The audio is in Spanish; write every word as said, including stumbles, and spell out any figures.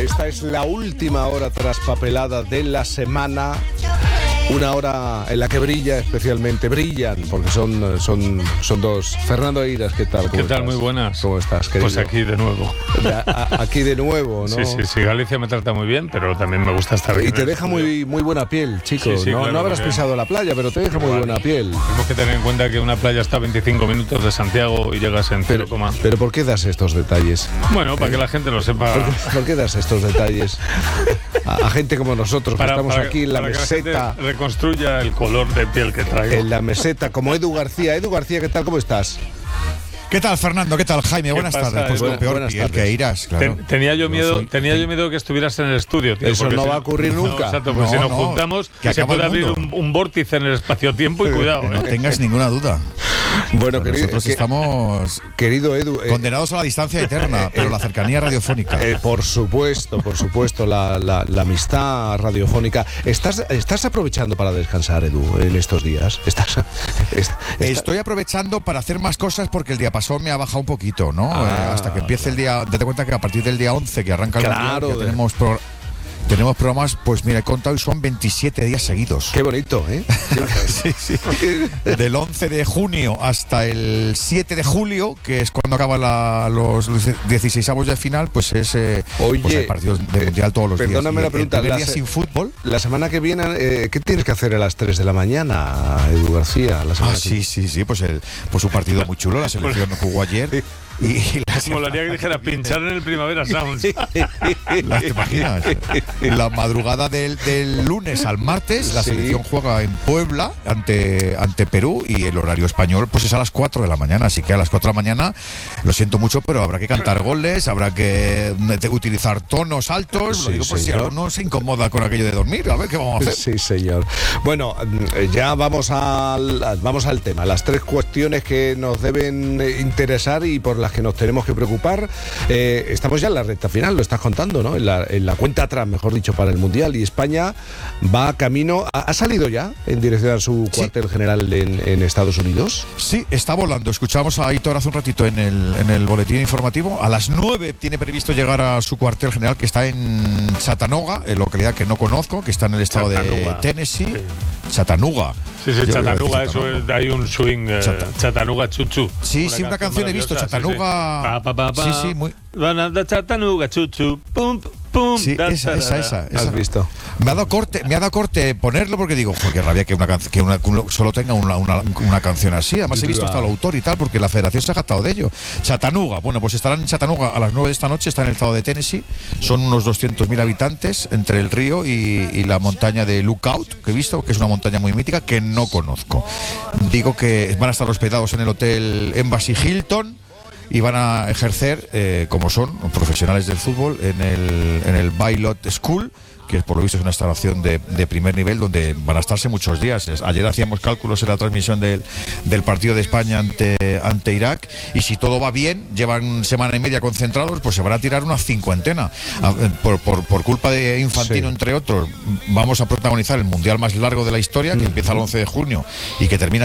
Esta es la última hora traspapelada de la semana. Una hora en la que brilla especialmente, brillan, porque son, son, son dos. Fernando Eiras, ¿qué tal? ¿Qué tal? Estás? Muy buenas. ¿Cómo estás, querido? Pues aquí de nuevo. A, a, aquí de nuevo, ¿no? Sí, sí, sí. Galicia me trata muy bien, pero también me gusta estar aquí. Y te deja muy, muy buena piel, chicos. Sí, sí, no, claro, no habrás porque... pisado la playa, pero te deja muy buena piel. Tenemos que tener en cuenta que una playa está a veinticinco minutos de Santiago y llegas en cero, Pero, pero ¿por qué das estos detalles? Bueno, para que la gente lo sepa. ¿Por qué, por qué das estos detalles? A, a gente como nosotros, para, que estamos para, aquí en la para meseta. Que la gente reconstruya el color de piel que traigo. En la meseta, como Edu García. Edu García, ¿qué tal? ¿Cómo estás? ¿Qué tal, Fernando? ¿Qué tal, Jaime? Buenas pasa, tardes. Pues Edu? con peor Buenas piel tardes. que irás, claro. Ten, tenía yo miedo, soy- tenía yo miedo que estuvieras en el estudio, tío. Eso porque no si- va a ocurrir no, nunca. Exacto, porque No, si nos no, juntamos, que se acaba puede el abrir mundo. un, un vórtice en el espacio-tiempo y cuidado, No ¿eh? tengas ninguna duda. Bueno, querido, Nosotros que- estamos querido Edu. eh, condenados a la distancia eterna, pero la cercanía radiofónica. Eh, por supuesto, por supuesto, la, la, la amistad radiofónica. ¿Estás, ¿Estás aprovechando para descansar, Edu, en estos días? ¿Estás, est- está- Estoy aprovechando para hacer más cosas porque el diapasón me ha bajado un poquito, ¿no? Ah, Eh, hasta que empiece el día. Date cuenta que a partir del día once, que arranca el Claro, mundial, ya de- tenemos, pro- tenemos programas, pues mira, he contado y son veintisiete días seguidos. Qué bonito, ¿eh? Sí, sí. Del once de junio hasta el siete de julio, que es cuando acaban la, los dieciseisavos de final, pues es eh, Oye, pues hay partidos de mundial todos los días. perdóname Y la el pregunta, primer la día se- sin fútbol. La semana que viene, eh, ¿qué tienes que hacer a las tres de la mañana, Edu García? La semana Ah, que- sí, sí, sí, pues el pues un partido muy chulo, la selección jugó ayer. Y, y la Molaría que dijera pinchar en el Primavera Sound. ¿Las te imaginas? La madrugada del, del lunes al martes, la Sí. selección juega en Puebla ante, ante Perú y el horario español pues es a las cuatro de la mañana. Así que a las cuatro de la mañana, lo siento mucho, pero habrá que cantar goles, habrá que eh, utilizar tonos altos. Sí, lo digo por si señor. alguno se incomoda con aquello de dormir. A ver qué vamos a hacer. Sí, señor. Bueno, eh, ya vamos al, vamos al tema. Las tres cuestiones que nos deben eh, interesar y por las que nos tenemos que preocupar. Eh, estamos ya en la recta final, lo estás contando, ¿no? En la, en la cuenta atrás, mejor dicho, para el Mundial. Y España va camino. ¿Ha, ha salido ya en dirección a su Sí. cuartel general en, en Estados Unidos? Sí, está volando. Escuchamos a Aitor hace un ratito en el, en el boletín informativo. A las nueve tiene previsto llegar a su cuartel general, que está en Chattanooga, en localidad que no conozco, que está en el estado Chattanooga. de Tennessee. Chattanooga. Sí, sí, Yo iba a Chattanooga, decir eso Chattanooga. es, hay un swing, eh, Chata- Chattanooga Chuchu. Sí, sí, una canción he visto, maravillosa, Chattanooga. sí, sí. Pa, pa, pa, pa. Sí, sí, muy- Van a Chattanooga Chuchu, pum, pum. Sí, da, esa, da, esa, da. esa, ¿Has esa. visto? Me ha dado corte, me ha dado corte ponerlo porque digo, joder, qué rabia que una canción que una, que uno solo tenga una, una, una canción así. Además he visto hasta el autor y tal, porque la federación se ha jactado de ello. Chattanooga, bueno, pues estarán en Chattanooga a las nueve de esta noche, está en el estado de Tennessee. Son unos doscientos mil habitantes entre el río y, y la montaña de Lookout, que he visto, que es una montaña muy mítica que no conozco. Digo que van a estar hospedados en el hotel Embassy Hilton y van a ejercer, eh, como son profesionales del fútbol, en el, en el Baylot School, que por lo visto es una instalación de, de primer nivel donde van a estarse muchos días. Es- Ayer hacíamos cálculos en la transmisión del, del partido de España ante, ante Irak, y si todo va bien, llevan semana y media concentrados, pues se van a tirar una cincuentena. A- Por, por, por culpa de Infantino, Sí. entre otros, vamos a protagonizar el mundial más largo de la historia, que empieza el once de junio y que termina